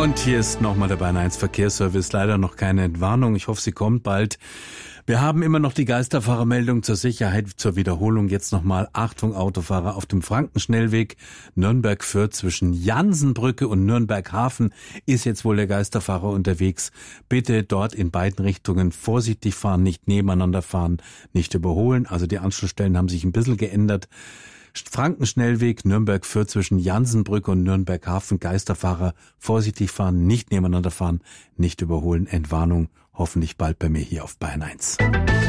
Und hier ist nochmal der Bayern 1 Verkehrsservice. Leider noch keine Entwarnung. Ich hoffe, sie kommt bald. Wir haben immer noch die Geisterfahrermeldung zur Sicherheit. Zur Wiederholung jetzt nochmal. Achtung, Autofahrer auf dem Frankenschnellweg Nürnberg-Fürth zwischen Jansenbrücke und Nürnberg-Hafen ist jetzt wohl der Geisterfahrer unterwegs. Bitte dort in beiden Richtungen vorsichtig fahren, nicht nebeneinander fahren, nicht überholen. Also die Anschlussstellen haben sich ein bisschen geändert. Frankenschnellweg Nürnberg-Fürth zwischen Jansenbrücke und Nürnberg-Hafen. Geisterfahrer vorsichtig fahren, nicht nebeneinander fahren, nicht überholen. Entwarnung hoffentlich bald bei mir hier auf Bayern 1.